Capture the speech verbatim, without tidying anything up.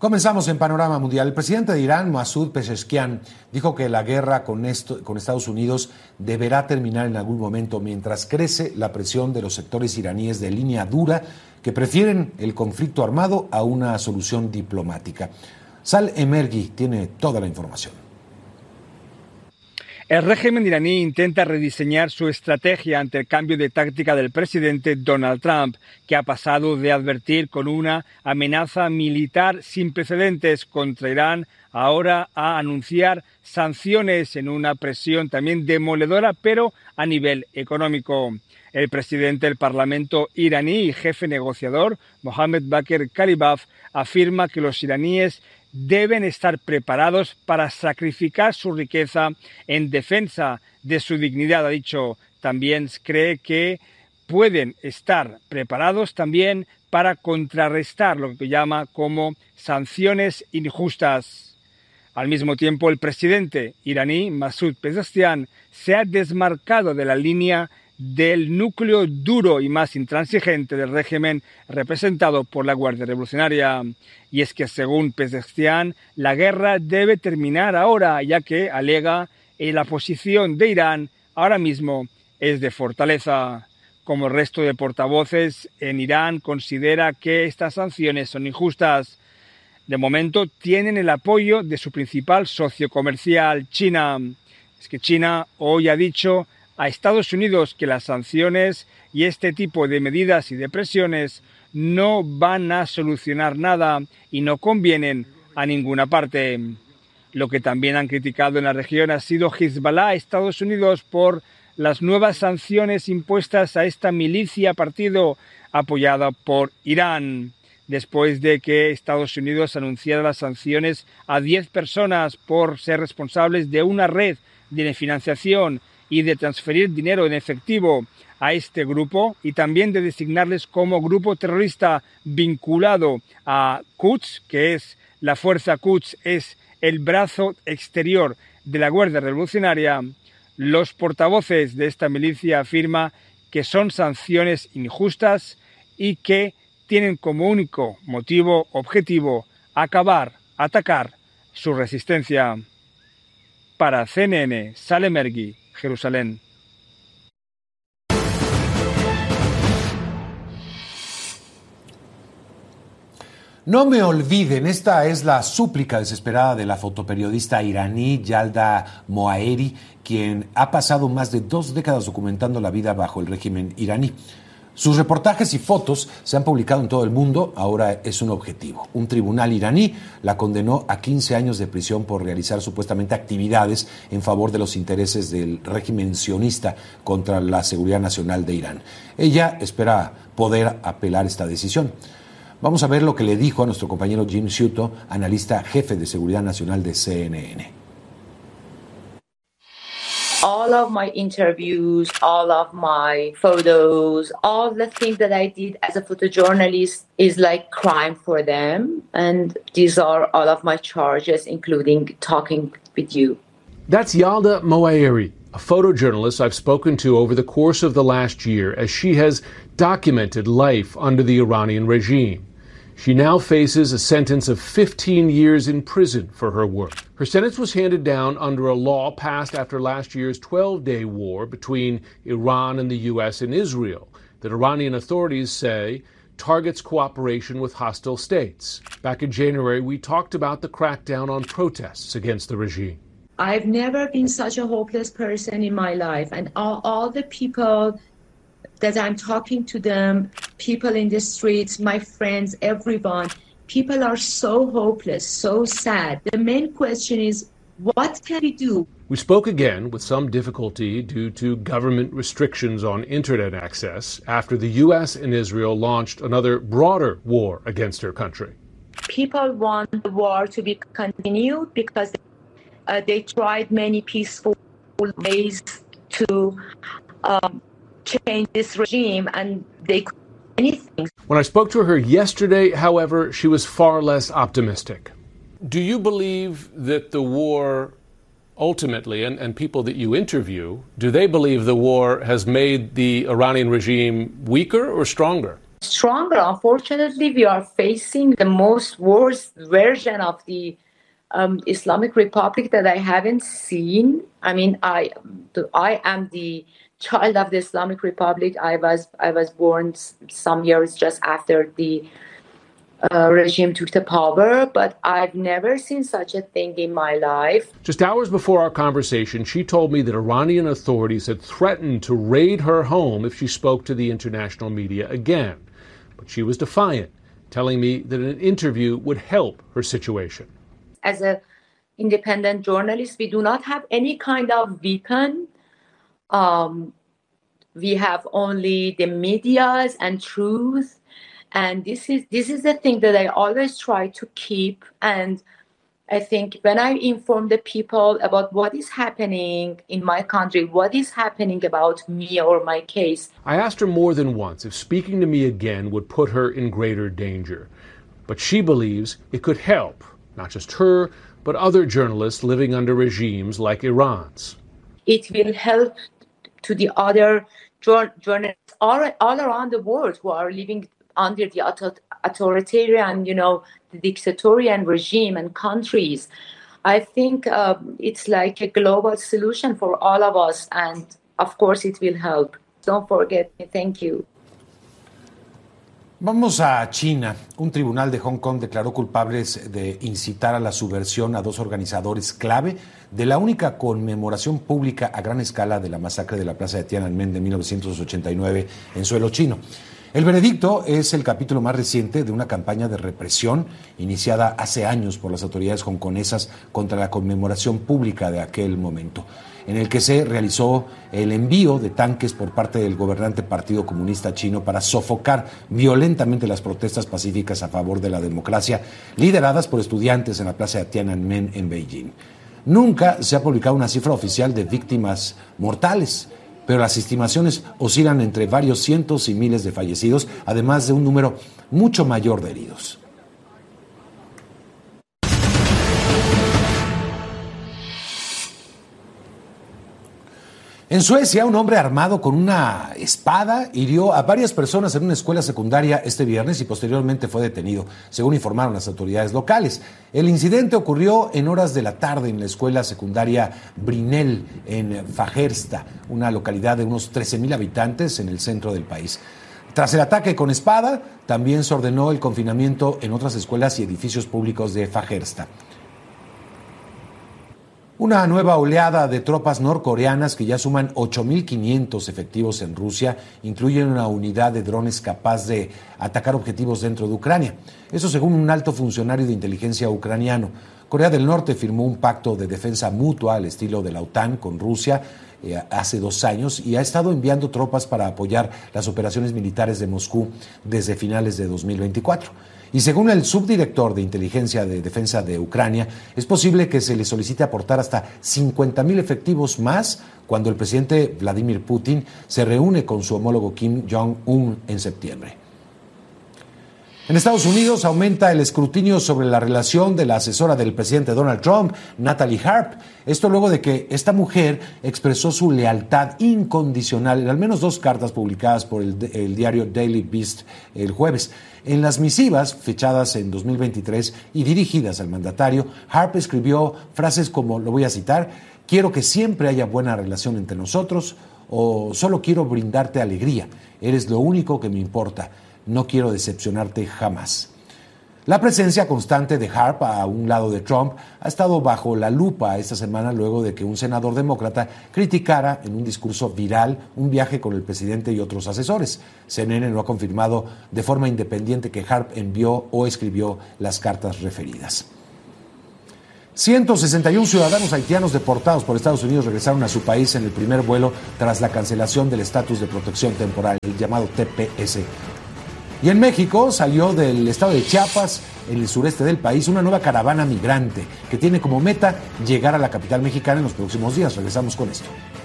Comenzamos en Panorama Mundial. El presidente de Irán, Masoud Pezeshkian, dijo que la guerra con, esto, con Estados Unidos deberá terminar en algún momento mientras crece la presión de los sectores iraníes de línea dura que prefieren el conflicto armado a una solución diplomática. Sal Emergui tiene toda la información. El régimen iraní intenta rediseñar su estrategia ante el cambio de táctica del presidente Donald Trump, que ha pasado de advertir con una amenaza militar sin precedentes contra Irán ahora a anunciar sanciones en una presión también demoledora, pero a nivel económico. El presidente del Parlamento iraní y jefe negociador, Mohammad Bakr Kalibaf, afirma que los iraníes deben estar preparados para sacrificar su riqueza en defensa de su dignidad, ha dicho. También cree que pueden estar preparados también para contrarrestar lo que llama como sanciones injustas. Al mismo tiempo, el presidente iraní, Masoud Pezeshkian, se ha desmarcado de la línea del núcleo duro y más intransigente del régimen representado por la Guardia Revolucionaria. Y es que, según Pezeshkian, la guerra debe terminar ahora, ya que, alega, eh, la posición de Irán ahora mismo es de fortaleza. Como el resto de portavoces en Irán, considera que estas sanciones son injustas. De momento, tienen el apoyo de su principal socio comercial, China. Es que China hoy ha dicho a Estados Unidos que las sanciones y este tipo de medidas y de presiones no van a solucionar nada y no convienen a ninguna parte. Lo que también han criticado en la región ha sido Hezbollah a Estados Unidos por las nuevas sanciones impuestas a esta milicia partido apoyada por Irán, después de que Estados Unidos anunciara las sanciones a diez personas por ser responsables de una red de financiación y de transferir dinero en efectivo a este grupo y también de designarles como grupo terrorista vinculado a Quds, que es la fuerza Quds, es el brazo exterior de la Guardia Revolucionaria. Los portavoces de esta milicia afirman que son sanciones injustas y que tienen como único motivo objetivo acabar, atacar su resistencia. Para C N N, Sal Emergui, Jerusalén. No me olviden, esta es la súplica desesperada de la fotoperiodista iraní Yalda Moaeri, quien ha pasado más de dos décadas documentando la vida bajo el régimen iraní. Sus reportajes y fotos se han publicado en todo el mundo, ahora es un objetivo. Un tribunal iraní la condenó a quince años de prisión por realizar supuestamente actividades en favor de los intereses del régimen sionista contra la seguridad nacional de Irán. Ella espera poder apelar esta decisión. Vamos a ver lo que le dijo a nuestro compañero Jim Sciutto, analista jefe de seguridad nacional de C N N. All of my interviews, all of my photos, all the things that I did as a photojournalist is like crime for them. And these are all of my charges, including talking with you. That's Yalda Moaeri, a photojournalist I've spoken to over the course of the last year as she has documented life under the Iranian regime. She now faces a sentence of fifteen years in prison for her work. Her sentence was handed down under a law passed after last year's twelve-day war between Iran and the U S and Israel that Iranian authorities say targets cooperation with hostile states. Back in January, we talked about the crackdown on protests against the regime. I've never been such a hopeless person in my life, and all, all the people that I'm talking to them, people in the streets, my friends, everyone, people are so hopeless, so sad. The main question is, what can we do? We spoke again with some difficulty due to government restrictions on internet access after the U S and Israel launched another broader war against her country. People want the war to be continued because uh, they tried many peaceful ways to um, change this regime, and they couldn't do anything. When I spoke to her yesterday, however, she was far less optimistic. Do you believe that the war ultimately, and, and people that you interview, do they believe the war has made the Iranian regime weaker or stronger? stronger. Unfortunately, we are facing the most worst version of the um, Islamic Republic that I haven't seen. I mean, I I am the child of the Islamic Republic. I was I was born some years just after the uh, regime took the power, but I've never seen such a thing in my life. Just hours before our conversation, she told me that Iranian authorities had threatened to raid her home if she spoke to the international media again. But she was defiant, telling me that an interview would help her situation. As an independent journalist, we do not have any kind of weapon. Um, we have only the medias and truth. And this is this is the thing that I always try to keep. And I think when I inform the people about what is happening in my country, what is happening about me or my case. I asked her more than once if speaking to me again would put her in greater danger. But she believes it could help, not just her, but other journalists living under regimes like Iran's. It will help to the other journalists all, all around the world who are living under the authoritarian, you know, the dictatorial regime and countries. I think uh, it's like a global solution for all of us, and of course it will help. Don't forget me. Thank you. Vamos a China. Un tribunal de Hong Kong declaró culpables de incitar a la subversión a dos organizadores clave de la única conmemoración pública a gran escala de la masacre de la plaza de Tiananmen de mil novecientos ochenta y nueve en suelo chino. El veredicto es el capítulo más reciente de una campaña de represión iniciada hace años por las autoridades hongkonesas contra la conmemoración pública de aquel momento, en el que se realizó el envío de tanques por parte del gobernante Partido Comunista Chino para sofocar violentamente las protestas pacíficas a favor de la democracia lideradas por estudiantes en la plaza de Tiananmen en Beijing. Nunca se ha publicado una cifra oficial de víctimas mortales, pero las estimaciones oscilan entre varios cientos y miles de fallecidos, además de un número mucho mayor de heridos. En Suecia, un hombre armado con una espada hirió a varias personas en una escuela secundaria este viernes y posteriormente fue detenido, según informaron las autoridades locales. El incidente ocurrió en horas de la tarde en la escuela secundaria Brinell, en Fagersta, una localidad de unos trece mil habitantes en el centro del país. Tras el ataque con espada, también se ordenó el confinamiento en otras escuelas y edificios públicos de Fagersta. Una nueva oleada de tropas norcoreanas que ya suman ocho mil quinientos efectivos en Rusia incluyen una unidad de drones capaz de atacar objetivos dentro de Ucrania. Eso según un alto funcionario de inteligencia ucraniano. Corea del Norte firmó un pacto de defensa mutua al estilo de la OTAN con Rusia eh, hace dos años y ha estado enviando tropas para apoyar las operaciones militares de Moscú desde finales de dos mil veinticuatro. Y según el subdirector de inteligencia de defensa de Ucrania, es posible que se le solicite aportar hasta cincuenta mil efectivos más cuando el presidente Vladimir Putin se reúne con su homólogo Kim Jong-un en septiembre. En Estados Unidos aumenta el escrutinio sobre la relación de la asesora del presidente Donald Trump, Natalie Harp. Esto luego de que esta mujer expresó su lealtad incondicional en al menos dos cartas publicadas por el, el diario Daily Beast el jueves. En las misivas, fechadas en dos mil veintitrés y dirigidas al mandatario, Harp escribió frases como, lo voy a citar, quiero que siempre haya buena relación entre nosotros, o solo quiero brindarte alegría, eres lo único que me importa. No quiero decepcionarte jamás. La presencia constante de Harp a un lado de Trump ha estado bajo la lupa esta semana luego de que un senador demócrata criticara en un discurso viral un viaje con el presidente y otros asesores. C N N no ha confirmado de forma independiente que Harp envió o escribió las cartas referidas. ciento sesenta y uno ciudadanos haitianos deportados por Estados Unidos regresaron a su país en el primer vuelo tras la cancelación del estatus de protección temporal, el llamado T P S. Y en México salió del estado de Chiapas, en el sureste del país, una nueva caravana migrante que tiene como meta llegar a la capital mexicana en los próximos días. Regresamos con esto.